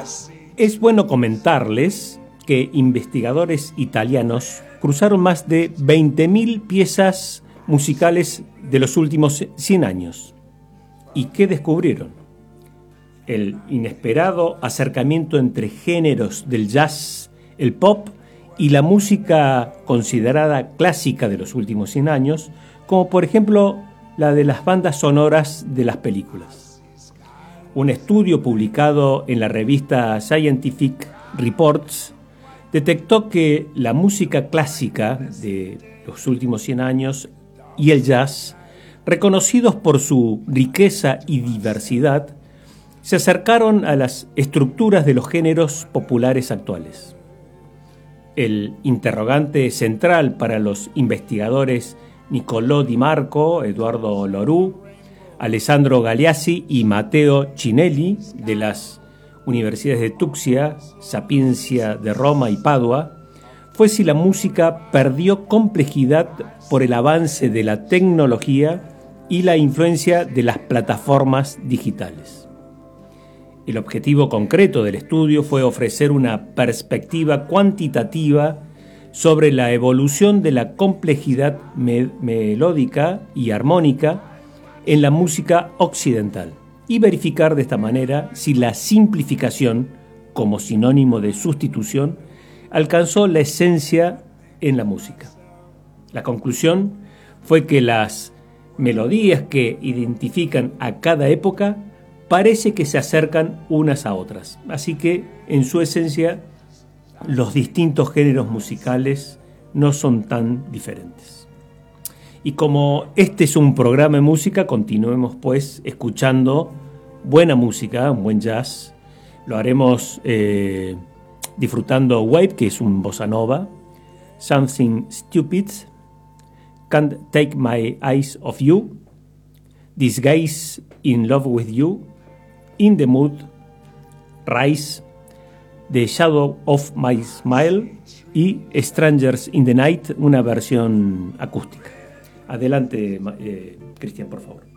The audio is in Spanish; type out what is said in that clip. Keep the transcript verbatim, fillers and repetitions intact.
Es bueno comentarles que investigadores italianos cruzaron más de veinte mil piezas musicales de los últimos cien años. ¿Y qué descubrieron? El inesperado acercamiento entre géneros del jazz, el pop y la música considerada clásica de los últimos cien años, como por ejemplo la de las bandas sonoras de las películas. Un estudio publicado en la revista Scientific Reports detectó que la música clásica de los últimos cien años y el jazz, reconocidos por su riqueza y diversidad, se acercaron a las estructuras de los géneros populares actuales. El interrogante central para los investigadores Niccolò Di Marco, Eduardo Leroux, Alessandro Galeazzi y Matteo Cinelli de las universidades de Tuxia, Sapienza de Roma y Padua, fue si la música perdió complejidad por el avance de la tecnología y la influencia de las plataformas digitales. El objetivo concreto del estudio fue ofrecer una perspectiva cuantitativa sobre la evolución de la complejidad me- melódica y armónica en la música occidental y verificar de esta manera si la simplificación, como sinónimo de sustitución, alcanzó la esencia en la música. La conclusión fue que las melodías que identifican a cada época parece que se acercan unas a otras. Así que, en su esencia, los distintos géneros musicales no son tan diferentes. Y como este es un programa de música, continuemos pues escuchando buena música, buen jazz. Lo haremos eh, disfrutando Wave, que es un bossa nova, Something Stupid, Can't Take My Eyes Off You, Disguise in Love With You, In the Mood, Rise, The Shadow of My Smile y Strangers in the Night, una versión acústica. Adelante, eh, Cristian, por favor.